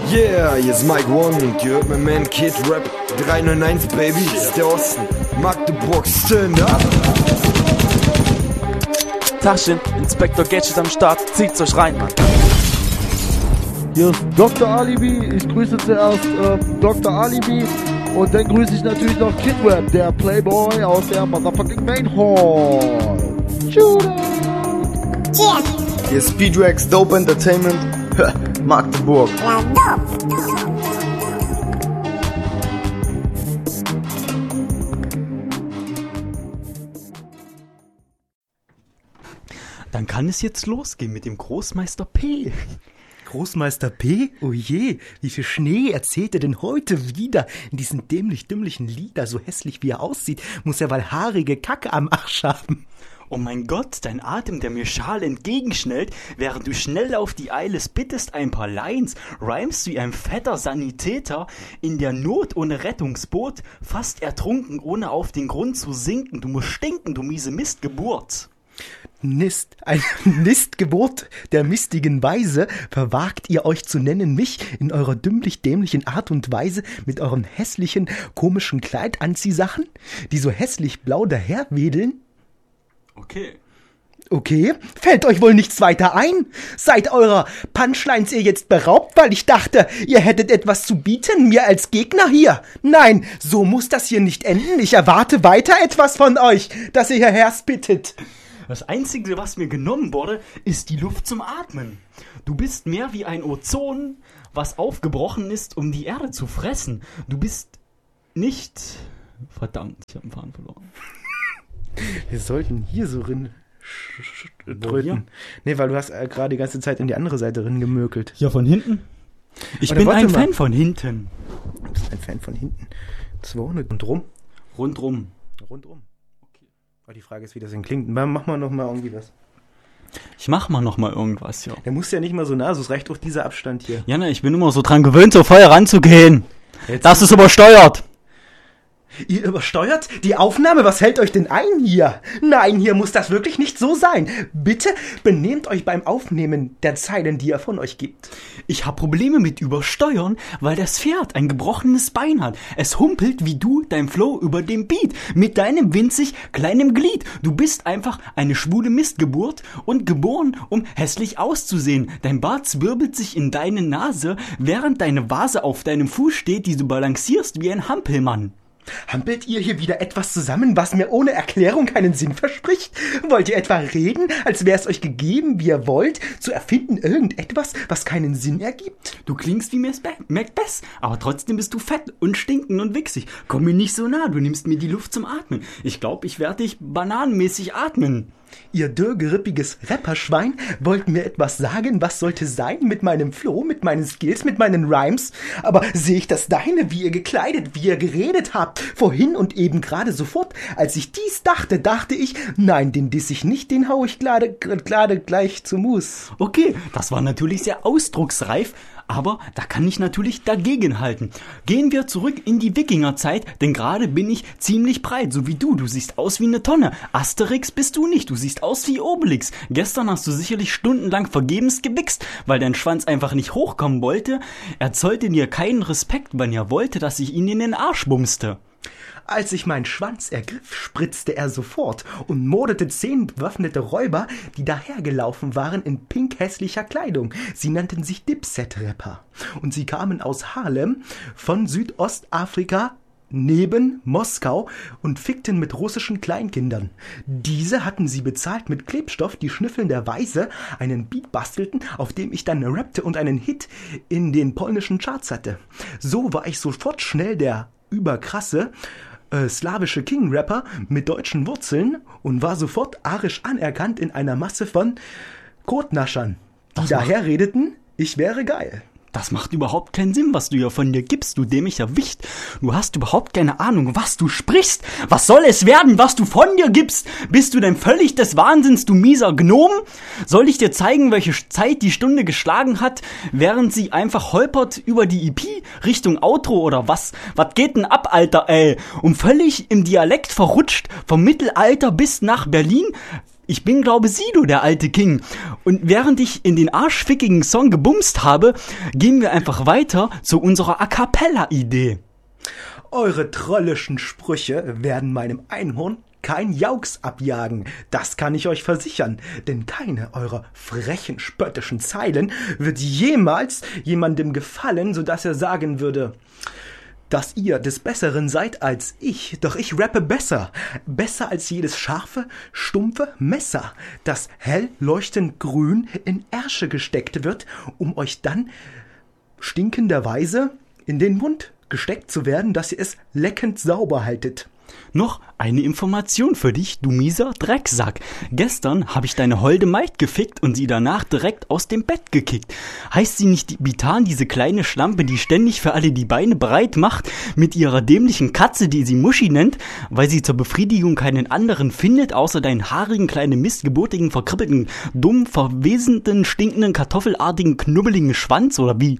Yeah, hier ist Mike One und ihr hört mein Man Kid Rap 391, Baby, das ist der Osten. Magdeburg, stand up! Taschen, Inspektor Gadget am Start, zieht's euch rein, Mann. Hier ist Dr. Alibi, ich grüße zuerst Dr. Alibi und dann grüße ich natürlich noch Kid Rap, der Playboy aus der Motherfucking Main Hall. Hier ist Speedwax, Dope Entertainment, Magdeburg. Dann kann es jetzt losgehen mit dem Großmeister P. Großmeister P? Oh je, wie viel Schnee erzählt er denn heute wieder in diesen dämlich-dümmlichen Lieder? So hässlich wie er aussieht, muss er wohl haarige Kacke am Arsch haben. Oh mein Gott, dein Atem, der mir schal entgegenschnellt, während du schnell auf die Eile spittest ein paar Lines, rhymst wie ein fetter Sanitäter, in der Not ohne Rettungsboot, fast ertrunken, ohne auf den Grund zu sinken. Du musst stinken, du miese Mistgeburt. Ein Nistgeburt der mistigen Weise, verwagt ihr euch zu nennen mich in eurer dümmlich-dämlichen Art und Weise mit euren hässlichen, komischen Kleidanziehsachen, die so hässlich blau daherwedeln? Okay, fällt euch wohl nichts weiter ein? Seid eurer Punchlines ihr jetzt beraubt, weil ich dachte, ihr hättet etwas zu bieten, mir als Gegner hier? Nein, so muss das hier nicht enden. Ich erwarte weiter etwas von euch, dass ihr hierher spittet. Das Einzige, was mir genommen wurde, ist die Luft zum Atmen. Du bist mehr wie ein Ozon, was aufgebrochen ist, um die Erde zu fressen. Du bist nicht... Verdammt, ich habe einen Faden verloren. Wir sollten hier so drücken. Nee, weil du hast gerade die ganze Zeit in die andere Seite gemökelt. Ja, von hinten? Ich bin ein Fan von hinten. Du bist ein Fan von hinten. 200 und rum? Rundrum. Okay. Aber die Frage ist, wie das denn klingt. Mach mal noch mal irgendwie was. Ich mach mal noch mal irgendwas, ja. Der muss ja nicht mal so nah, so es reicht auch dieser Abstand hier. Ja, ne, ich bin immer so dran gewöhnt, so voll ranzugehen. Jetzt das ist übersteuert. Ihr übersteuert die Aufnahme? Was hält euch denn ein hier? Nein, hier muss das wirklich nicht so sein. Bitte benehmt euch beim Aufnehmen der Zeilen, die er von euch gibt. Ich habe Probleme mit Übersteuern, weil das Pferd ein gebrochenes Bein hat. Es humpelt wie du dein Flow über dem Beat mit deinem winzig kleinen Glied. Du bist einfach eine schwule Mistgeburt und geboren, um hässlich auszusehen. Dein Bart zwirbelt sich in deine Nase, während deine Vase auf deinem Fuß steht, die du balancierst wie ein Hampelmann. Hampelt ihr hier wieder etwas zusammen, was mir ohne Erklärung keinen Sinn verspricht? Wollt ihr etwa reden, als wäre es euch gegeben, wie ihr wollt, zu erfinden irgendetwas, was keinen Sinn ergibt? Du klingst wie Macbeth, aber trotzdem bist du fett und stinkend und wichsig. Komm mir nicht so nah, du nimmst mir die Luft zum Atmen. Ich glaube, ich werde dich bananenmäßig atmen. Ihr dürrgerippiges Rapperschwein wollt mir etwas sagen, was sollte sein mit meinem Flow, mit meinen Skills, mit meinen Rhymes? Aber sehe ich das deine, wie ihr gekleidet, wie ihr geredet habt, vorhin und eben gerade sofort? Als ich dies dachte ich, nein, den diss ich nicht, den hau ich gerade gleich zu Mus. Okay, das war natürlich sehr ausdrucksreif, aber da kann ich natürlich dagegenhalten. Gehen wir zurück in die Wikingerzeit, denn gerade bin ich ziemlich breit, so wie du. Du siehst aus wie eine Tonne. Asterix bist du nicht, du siehst aus wie Obelix. Gestern hast du sicherlich stundenlang vergebens gewichst, weil dein Schwanz einfach nicht hochkommen wollte. Er zollte dir keinen Respekt, wenn er wollte, dass ich ihn in den Arsch bumste. Als ich meinen Schwanz ergriff, spritzte er sofort und mordete 10 bewaffnete Räuber, die dahergelaufen waren in pink hässlicher Kleidung. Sie nannten sich Dipset-Rapper und sie kamen aus Harlem von Südostafrika neben Moskau und fickten mit russischen Kleinkindern. Diese hatten sie bezahlt mit Klebstoff, die schnüffelnderweise einen Beat bastelten, auf dem ich dann rappte und einen Hit in den polnischen Charts hatte. So war ich sofort schnell der überkrasse slawische King-Rapper mit deutschen Wurzeln und war sofort arisch anerkannt in einer Masse von Kotnaschern, die daher redeten, ich wäre geil. Das macht überhaupt keinen Sinn, was du hier von dir gibst, du dämlicher Wicht. Du hast überhaupt keine Ahnung, was du sprichst. Was soll es werden, was du von dir gibst? Bist du denn völlig des Wahnsinns, du mieser Gnom? Soll ich dir zeigen, welche Zeit die Stunde geschlagen hat, während sie einfach holpert über die EP Richtung Outro oder was? Was geht denn ab, Alter, ey? Und völlig im Dialekt verrutscht, vom Mittelalter bis nach Berlin? Ich bin, glaube Sido, der alte King. Und während ich in den arschfickigen Song gebumst habe, gehen wir einfach weiter zu unserer A Cappella-Idee. Eure trollischen Sprüche werden meinem Einhorn kein Jaux abjagen, das kann ich euch versichern, denn keine eurer frechen, spöttischen Zeilen wird jemals jemandem gefallen, sodass er sagen würde, dass ihr des Besseren seid als ich, doch ich rappe besser als jedes scharfe, stumpfe Messer, das hell leuchtend grün in Ärsche gesteckt wird, um euch dann stinkenderweise in den Mund gesteckt zu werden, dass ihr es leckend sauber haltet. Noch eine Information für dich, du mieser Drecksack. Gestern habe ich deine holde Maid gefickt und sie danach direkt aus dem Bett gekickt. Heißt sie nicht Bitan, diese kleine Schlampe, die ständig für alle die Beine breit macht, mit ihrer dämlichen Katze, die sie Muschi nennt, weil sie zur Befriedigung keinen anderen findet, außer deinen haarigen, kleinen, missgeburtigen, verkribbelten, dumm, verwesenden, stinkenden, kartoffelartigen, knubbeligen Schwanz, oder wie?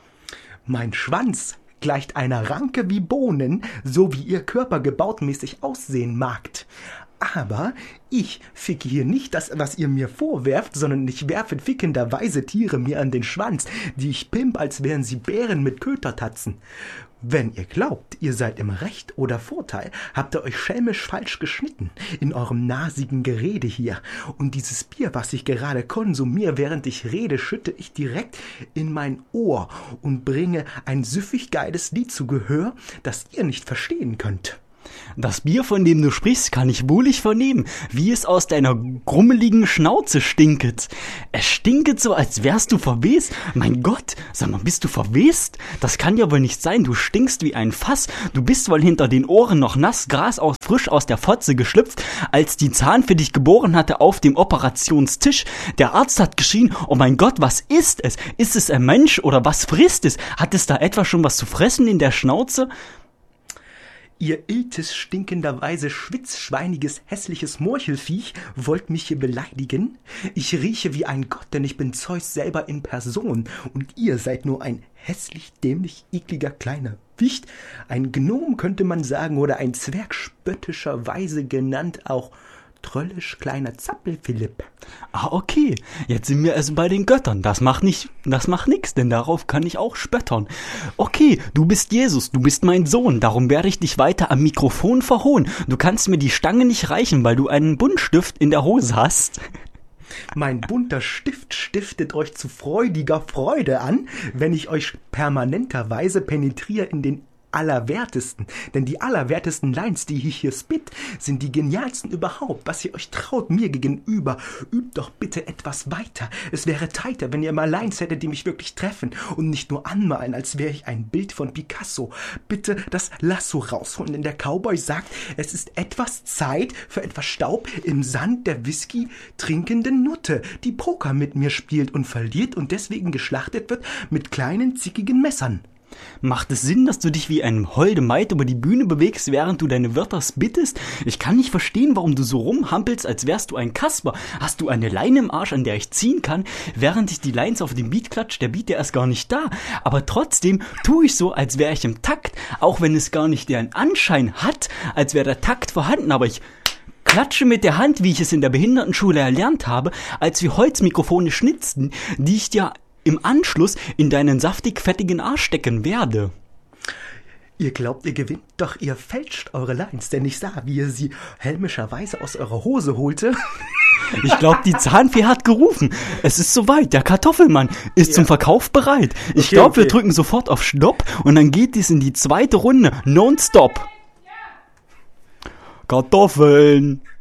Mein Schwanz gleicht einer Ranke wie Bohnen, so wie ihr Körper gebautmäßig aussehen mag. Aber ich ficke hier nicht das, was ihr mir vorwerft, sondern ich werfe fickenderweise Tiere mir an den Schwanz, die ich pimp, als wären sie Bären mit Kötertatzen. Wenn ihr glaubt, ihr seid im Recht oder Vorteil, habt ihr euch schelmisch falsch geschnitten in eurem nasigen Gerede hier. Und dieses Bier, was ich gerade konsumiere, während ich rede, schütte ich direkt in mein Ohr und bringe ein süffig geiles Lied zu Gehör, das ihr nicht verstehen könnt. Das Bier, von dem du sprichst, kann ich wohlig vernehmen, wie es aus deiner grummeligen Schnauze stinket. Es stinket so, als wärst du verwest. Mein Gott, sag mal, bist du verwest? Das kann ja wohl nicht sein, du stinkst wie ein Fass. Du bist wohl hinter den Ohren noch nass, Gras frisch aus der Fotze geschlüpft, als die Zahn für dich geboren hatte auf dem Operationstisch. Der Arzt hat geschrien, oh mein Gott, was ist es? Ist es ein Mensch oder was frisst es? Hat es da etwa schon was zu fressen in der Schnauze? Ihr iltes, stinkenderweise schwitzschweiniges, hässliches Morchelviech wollt mich hier beleidigen? Ich rieche wie ein Gott, denn ich bin Zeus selber in Person, und ihr seid nur ein hässlich, dämlich, ekliger kleiner Wicht, ein Gnom könnte man sagen, oder ein Zwerg spöttischerweise genannt auch tröllisch kleiner Zappelphilipp. Ah, okay. Jetzt sind wir also bei den Göttern. Das macht nix, denn darauf kann ich auch spöttern. Okay, du bist Jesus, du bist mein Sohn, darum werde ich dich weiter am Mikrofon verhohnen. Du kannst mir die Stange nicht reichen, weil du einen Buntstift in der Hose hast. Mein bunter Stift stiftet euch zu freudiger Freude an, wenn ich euch permanenterweise penetriere in den Allerwertesten, denn die allerwertesten Lines, die ich hier spit, sind die genialsten überhaupt. Was ihr euch traut mir gegenüber, übt doch bitte etwas weiter. Es wäre tighter, wenn ihr mal Lines hättet, die mich wirklich treffen und nicht nur anmalen, als wäre ich ein Bild von Picasso. Bitte das Lasso rausholen, denn der Cowboy sagt, es ist etwas Zeit für etwas Staub im Sand der Whisky trinkenden Nutte, die Poker mit mir spielt und verliert und deswegen geschlachtet wird mit kleinen, zickigen Messern. Macht es Sinn, dass du dich wie eine holde Maid über die Bühne bewegst, während du deine Wörter spittest? Ich kann nicht verstehen, warum du so rumhampelst, als wärst du ein Kasper. Hast du eine Leine im Arsch, an der ich ziehen kann, während ich die Lines auf den Beat klatsche? Der Beat, der ist gar nicht da. Aber trotzdem tue ich so, als wäre ich im Takt, auch wenn es gar nicht den Anschein hat, als wäre der Takt vorhanden. Aber ich klatsche mit der Hand, wie ich es in der Behindertenschule erlernt habe, als wir Holzmikrofone schnitzten, die ich dir im Anschluss in deinen saftig-fettigen Arsch stecken werde. Ihr glaubt, ihr gewinnt, doch ihr fälscht eure Lines, denn ich sah, wie ihr sie helmischerweise aus eurer Hose holte. Ich glaube, die Zahnfee hat gerufen. Es ist soweit, der Kartoffelmann ist zum Verkauf bereit. Ich glaube, wir drücken sofort auf Stopp und dann geht es in die zweite Runde. Non-stop. Kartoffeln.